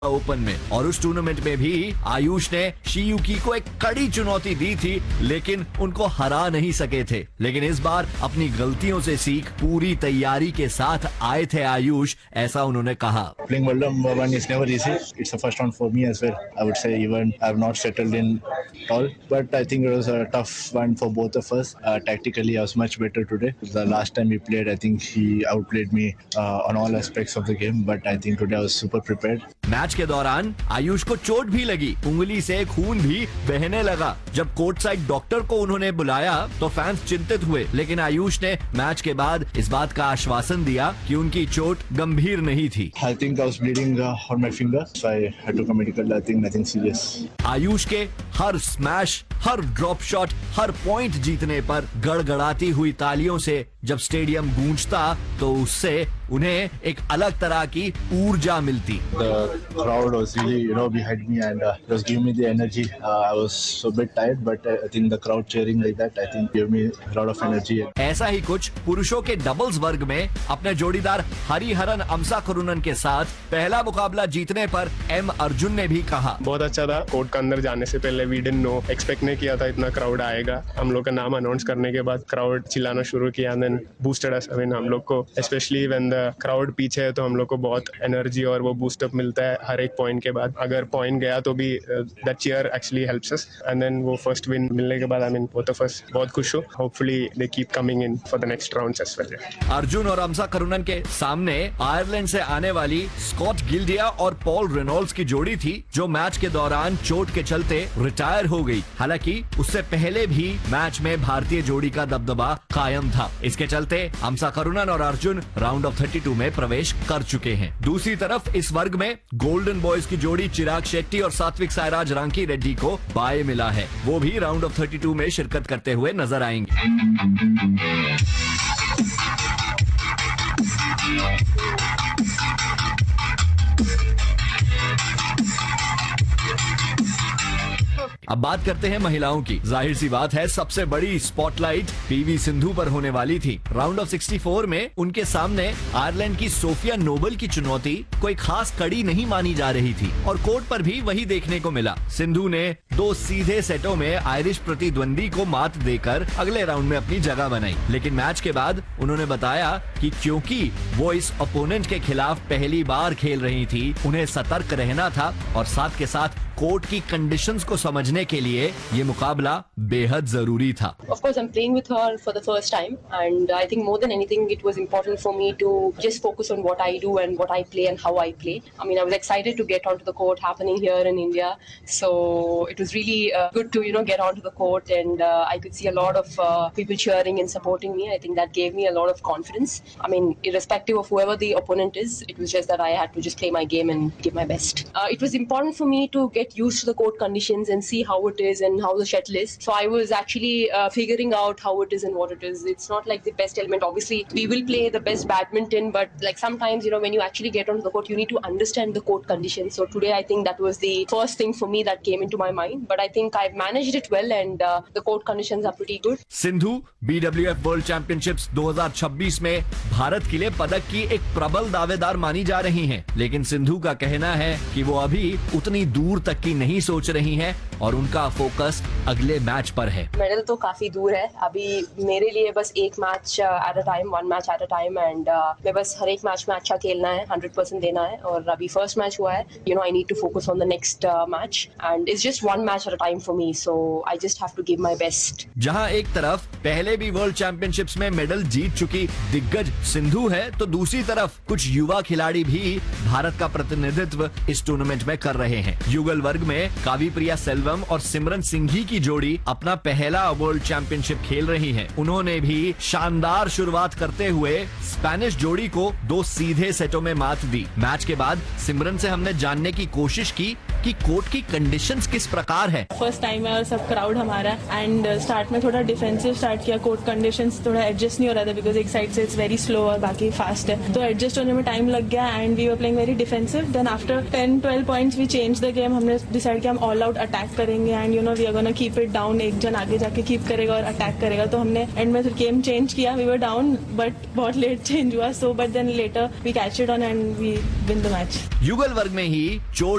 Open में। और उस टूर्नामेंट में भी आयुष ने शियुकी को एक कड़ी चुनौती दी थी, लेकिन उनको हरा नहीं सके थे। लेकिन इस बार अपनी गलतियों से सीख पूरी तैयारी के साथ आए थे आयुष, ऐसा उन्होंने कहा। Playing World Number One is never easy. It's the first round for me as well. I would say even I have not settled in at all, but I think it was a tough one for both of us. Tactically, I was much better today. The last time we played, I think he outplayed me on all aspects of the game, but I think today I was super prepared. Match के दौरान आयुष को चोट भी लगी, उंगली से खून भी बहने लगा। जब कोर्ट साइड डॉक्टर को उन्होंने बुलाया तो फैंस चिंतित हुए, लेकिन आयुष ने मैच के बाद इस बात का आश्वासन दिया कि उनकी चोट गंभीर नहीं थी। I think I was bleeding on my finger, so I had to go medical. I think nothing serious. Ayush के हर स्मैश, हर ड्रॉप शॉट, हर पॉइंट जीतने पर गड़गड़ाती हुई तालियों से जब स्टेडियम गूंजता तो उससे उन्हें एक अलग तरह की ऊर्जा मिलती। The crowd was really, behind me and just giving me the energy. I was a bit tired, but I think the crowd cheering like that, I think gave me a lot of energy. ऐसा ही कुछ पुरुषों के doubles वर्ग में अपने जोड़ीदार हरिहरन अमसाकरुणन के साथ पहला मुकाबला जीतने पर एम अर्जुन ने भी कहा। बहुत अच्छा था। कोर्ट के अंदर जाने से पहले वी डिडंट नो, एक्सपेक्ट नहीं किया था इतना क्राउड आएगा। हम लोग का नाम अनाउंस करने के बाद क्राउड चिल्लाना शुरू किया, देन बूस्टेड अस। हम लोग को स्पेशली व्हेन द क्राउड पीछे है तो हम लोग को बहुत एनर्जी और वो बूस्टअप मिलता है हर एक पॉइंट के बाद। अगर पॉइंट गया तो भी that cheer actually helps us, and then वो फर्स्ट विन मिलने के बाद बोथ ऑफ अस बहुत खुश हो। Hopefully they keep coming in for the next rounds as well. Arjun और अमसाकरुणन के सामने आयरलैंड से आने वाली स्कॉट गिल्डिया और पॉल रेनॉल्ड्स की जोड़ी थी, जो मैच के दौरान चोट के चलते रिटायर हो गई। हालांकि उससे पहले भी मैच में भारतीय जोड़ी का दबदबा कायम था। इसके चलते अमसाकरुणन और अर्जुन राउंड ऑफ 32 में प्रवेश कर चुके हैं। दूसरी तरफ इस वर्ग में गोल्डन बॉयज की जोड़ी चिराग शेट्टी और सात्विक साईराज रांकी रेड्डी को बाय मिला है। वो भी राउंड ऑफ 32 में शिरकत करते हुए नजर आएंगे। अब बात करते हैं महिलाओं की। जाहिर सी बात है, सबसे बड़ी स्पॉटलाइट पीवी सिंधु पर होने वाली थी। राउंड ऑफ 64 में उनके सामने आयरलैंड की सोफिया नोबल की चुनौती कोई खास कड़ी नहीं मानी जा रही थी और कोर्ट पर भी वही देखने को मिला। सिंधु ने 2 सीधे सेटों में आयरिश प्रतिद्वंदी को मात देकर अगले राउंड में अपनी जगह बनाई। लेकिन मैच के बाद उन्होंने बताया कि क्योंकि वो इस ओपोनेंट के खिलाफ पहली बार खेल रही थी, उन्हें सतर्क रहना था और साथ के साथ कोर्ट की कंडीशंस को समझने के लिए ये मुकाबला बेहद जरूरी था। Of course, I'm playing with her for the first time, and I think more than anything, it was important for me to just focus on what I do and what I play and how I play. I was excited to get onto the court happening here in India, so it was really good to get onto the court, and I could see a lot of people cheering and supporting me. I think that gave me a lot of confidence. Irrespective of whoever the opponent is, it was just that I had to just play my game and give my best. It was important for me to get used to the court conditions and see how it is and how the shuttle is. So I was actually figuring out how it is and what it is. It's not like the best element. Obviously, we will play the best badminton, but like sometimes, when you actually get onto the court, you need to understand the court conditions. So today, I think that was the first thing for me that came into my mind. But I think I've managed it well, and the court conditions are pretty good. Sindhu BWF world championships 2026 में भारत के लिए पदक की एक प्रबल दावेदार मानी जा रही हैं। लेकिन सिंधु का कहना है कि वो अभी उतनी दूर तक की नहीं सोच रही हैं और उनका फोकस अगले मैच पर है। मेडल तो काफी दूर है। अभी मेरे लिए बस एक match at a time, 1 match at a time, and मैं बस हर एक मैच में अच्छा खेलना है, 100% देना है। और अभी फर्स्ट मैच हुआ है, I need to focus on the next match, and it's just 1 match at a time for me, so I just have to give my best. जहां एक तरफ पहले भी वर्ल्ड चैंपियनशिप्स में मेडल जीत चुकी दिग्गज सिंधु है, तो दूसरी तरफ कुछ युवा खिलाड़ी भी भारत का प्रतिनिधित्व इस टूर्नामेंट में कर रहे हैं। युगल वर्ग में कावीप्रिया सेल्वम और सिमरन सिंघी की जोड़ी अपना पहला वर्ल्ड चैंपियनशिप खेल रही है। उन्होंने भी शानदार शुरुआत करते हुए स्पेनिश जोड़ी को 2 सीधे सेटों में मात दी। मैच के बाद सिमरन से हमने जानने की कोशिश की कि कोर्ट की कंडीशंस किस प्रकार है। फर्स्ट टाइम है और सब क्राउड हमारा, एंड स्टार्ट में थोड़ा डिफेंसिव स्टार्ट किया। कोर्ट कंडीशंस थोड़ा एडजस्ट नहीं हो रहा था बिकॉज एक साइड से इट्स वेरी स्लो और बाकी फास्ट है, तो एडजस्ट होने में टाइम लग गया and we were playing very defensive. Then after 10-12 points we change the game. हमने डिसाइड किया हम ऑल आउट अटैक करेंगे and we are gonna keep it down. एक जन आगे जाके कीप करेगा और अटैक करेगा, तो हमने एंड में फिर गेम चेंज किया। वी वर डाउन बट बहुत लेट चेंज हुआ, so but then later we catch it on and we win the match. युगल वर्ग में ही चोट